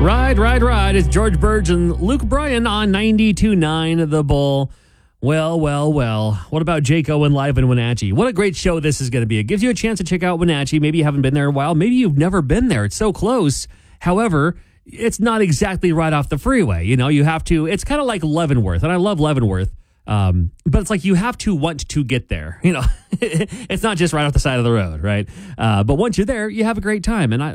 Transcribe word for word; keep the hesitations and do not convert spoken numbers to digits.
Ride, ride, ride. It's George Burge and Luke Bryan on ninety-two point nine The Bull. Well, well, well. What about Jake Owen live in Wenatchee? What a great show this is going to be. It gives you a chance to check out Wenatchee. Maybe you haven't been there in a while. Maybe you've never been there. It's so close. However, it's not exactly right off the freeway. You know, you have to, it's kind of like Leavenworth, and I love Leavenworth. Um, but it's like you have to want to get there. You know, it's not just right off the side of the road, right? Uh, but once you're there, you have a great time. And I,